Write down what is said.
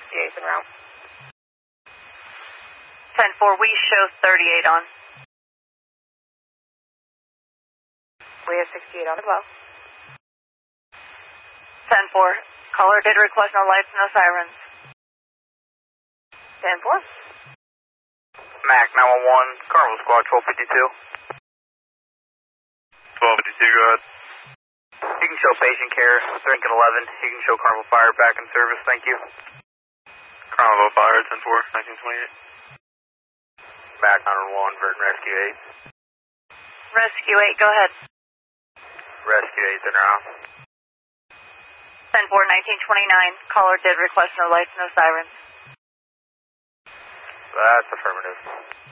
68 en route. 10-4, we show 38 on. We have 68 on as well. 10-4, caller did request no lights, no sirens. 10-4. Mac 911, Carnival Squad 1252. 1252, go ahead. You can show patient care, Lincoln 11. You can show Carnival Fire back in service, thank you. Carnival Fire 10-4, 1928. Mac 911, Vert Rescue 8. Rescue 8, go ahead. Rescue 8's in route. 10-4, 1929, caller did request no lights, no sirens. That's affirmative.